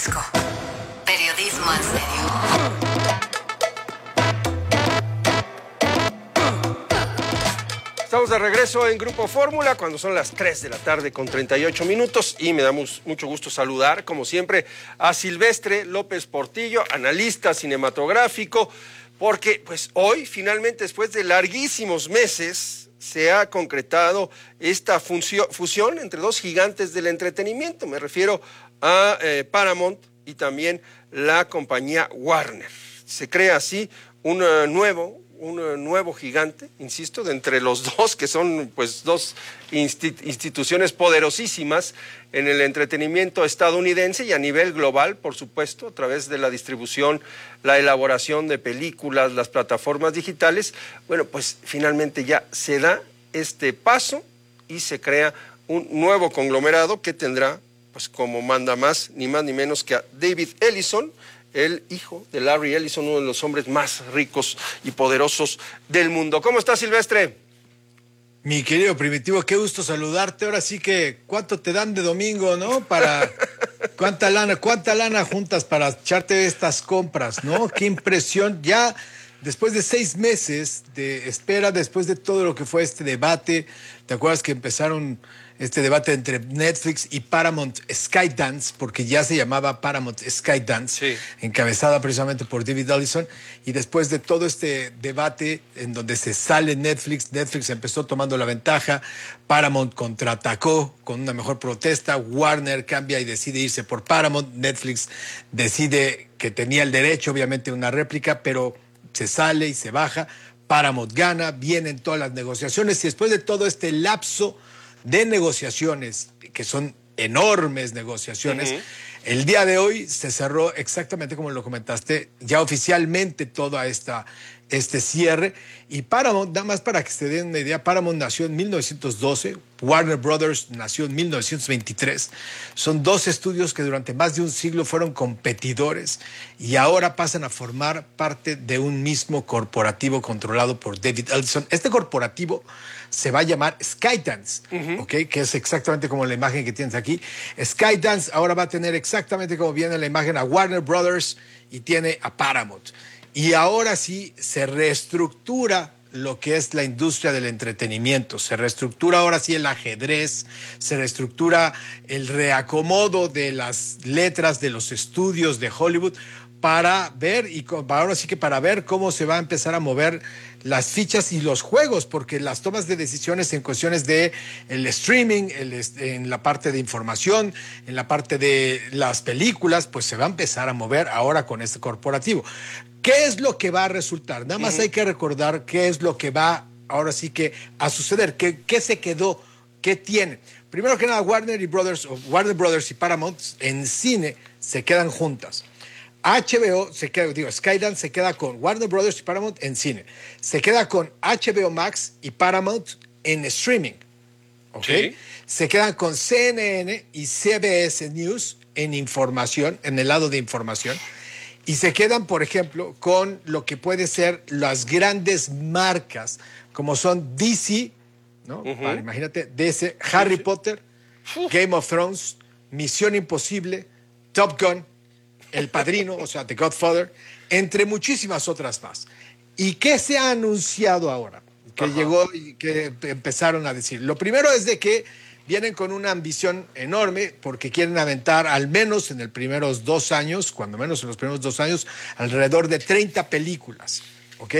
fresco. Periodismo en serio. Estamos de regreso en Grupo Fórmula cuando son las 3 de la tarde con 38 minutos y me da mucho gusto saludar, como siempre, a Silvestre López Portillo, analista cinematográfico, porque pues hoy, finalmente, después de larguísimos meses, se ha concretado esta fusión entre dos gigantes del entretenimiento. Me refiero a Paramount y también la compañía Warner. Se crea así un nuevo gigante, insisto, de entre los dos, que son pues dos instituciones poderosísimas en el entretenimiento estadounidense y a nivel global, por supuesto, a través de la distribución, la elaboración de películas, las plataformas digitales. Bueno, pues finalmente ya se da este paso y se crea un nuevo conglomerado que tendrá, pues como manda más, ni más ni menos que a David Ellison, el hijo de Larry Ellison, uno de los hombres más ricos y poderosos del mundo. ¿Cómo estás, Silvestre? Mi querido Primitivo, qué gusto saludarte. Ahora sí que, ¿cuánto te dan de domingo, no? ¿Cuánta lana juntas para echarte estas compras, no? Qué impresión. Ya después de 6 meses de espera, después de todo lo que fue este debate, ¿te acuerdas que empezaron este debate entre Netflix y Paramount Skydance, porque ya se llamaba Paramount Skydance, sí, encabezada precisamente por David Ellison, y después de todo este debate en donde se sale Netflix empezó tomando la ventaja, Paramount contraatacó con una mejor protesta, Warner cambia y decide irse por Paramount, Netflix decide que tenía el derecho, obviamente, a una réplica, pero se sale y se baja, Paramount gana, vienen todas las negociaciones, y después de todo este lapso de negociaciones, que son enormes negociaciones, el día de hoy se cerró exactamente como lo comentaste, ya oficialmente todo este cierre, y Paramount, nada más para que se den una idea, Paramount nació en 1912, Warner Brothers nació en 1923, son dos estudios que durante más de un siglo fueron competidores y ahora pasan a formar parte de un mismo corporativo controlado por David Ellison. Este corporativo se va a llamar Skydance, ¿ok? Que es exactamente como la imagen que tienes aquí. Skydance ahora va a tener exactamente como viene la imagen a Warner Brothers y tiene a Paramount. Y ahora sí se reestructura lo que es la industria del entretenimiento, se reestructura ahora sí el ajedrez, se reestructura el reacomodo de las letras de los estudios de Hollywood para ver, y ahora sí que para ver cómo se va a empezar a mover las fichas y los juegos, porque las tomas de decisiones en cuestiones de el streaming, en la parte de información, en la parte de las películas, pues se va a empezar a mover ahora con este corporativo. ¿Qué es lo que va a resultar? Nada más hay que recordar qué es lo que va ahora sí que a suceder, qué se quedó, qué tiene. Primero que nada, Warner Brothers y Paramount en cine se quedan juntas. HBO se queda, Skydance se queda con Warner Brothers y Paramount en cine. Se queda con HBO Max y Paramount en streaming. ¿Ok? Sí. Se quedan con CNN y CBS News en información, en el lado de información. Y se quedan, por ejemplo, con lo que puede ser las grandes marcas, como son DC, ¿no? Imagínate, DC, Harry Potter, Game of Thrones, Misión Imposible, Top Gun, El Padrino, o sea, The Godfather, entre muchísimas otras más. ¿Y qué se ha anunciado ahora? Que llegó y que empezaron a decir. Lo primero es de que vienen con una ambición enorme porque quieren aventar al menos en los primeros 2 años, cuando menos en los primeros 2 años, alrededor de 30 películas.